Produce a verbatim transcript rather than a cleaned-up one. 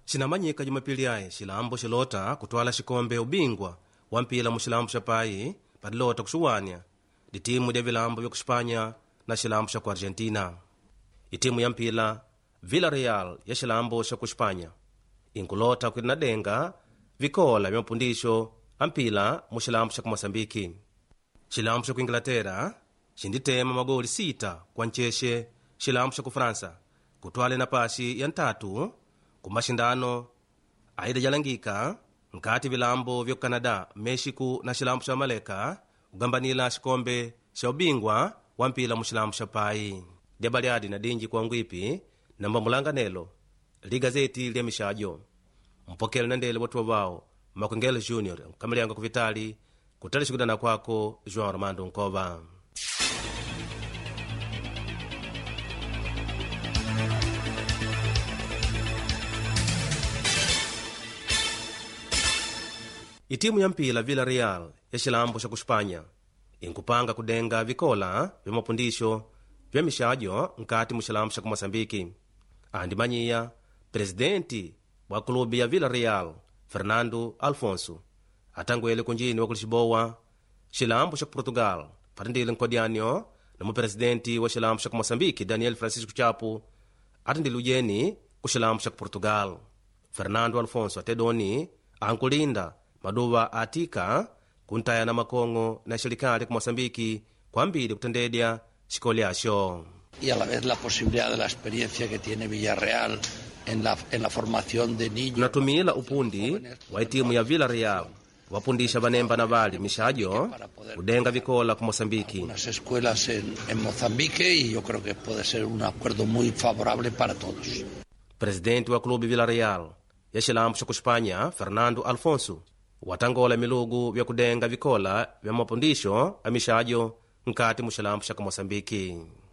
Cinamanyika Jumapili yaye xilambo xilota kutwala xikombe ubingwa wa mpila mu xilambo xa pai padilota kuxuwania ditimu dia vilambo vya kuxipanya na xilambo xa ku Argentina. Itimu ya mpila Villarreal ya xilambo xa kuxipanya inkulota kwina denga vikola vya mapundisho ampila mu xilambo xa ku Mosambiki. Xilambo xa ku Inglaterra xinditema magoli sita kwa ncexe xilambo xa ku Fransa kutwale na pasi ya ntatu ku maxindano aida jalangika nkati vilambo vya Canada, Mexico na xilambo xa Maleka kugambanila xikombe xa ubingwa wa mpila mu xilambo xa pai. Diabaliadi na dinji kwa ngwipi namba mulanganelo ligazeti lya mixajo mpokele na ndele watu wao Makongelo Junior kamilianga kuvitali kutali xikudana kwako João Armando Nkova. Itimu ya mpila Villarreal ya xilambo xa kuxipanya inkupanga kudenga vikola vya mapundisho vya mixajo nkati mu xilambo xa ku Mosambiki. Andimanyiya presidenti wa klubi ya Villarreal Fernando Alfonso atangwele kunjini wa kulixibowa xilambo xa ku Portugal patindile nkodianyo na mupresidenti wa xilambo xa ku Mosambiki Daniel Francisco Chapo atindile ujeni ku xilambo xa ku Portugal. Fernando Alfonso atedoni ankulinda maduva atika kuntaya na makongo na xirikali ku Mosambiki kwambile kutendedya xikoli axo. Y a la vez la posibilidad de la experiencia que tiene Villarreal en la, en la formación de niños. Natumila upundi wa itimu ya Villarreal wapundisha banemba na bali mixajo kudenga vikola ku Mosambiki. Unas escuelas en, en Mozambique y yo creo que puede ser un acuerdo muy favorable para todos. Presidente wa klubi Villarreal ya xilambo xa kuxipanya Fernando Alfonso watangola milugu vya kudenga vikola vya mapundisho a mixajo nkati mu xilambo xa ku Mosambiki.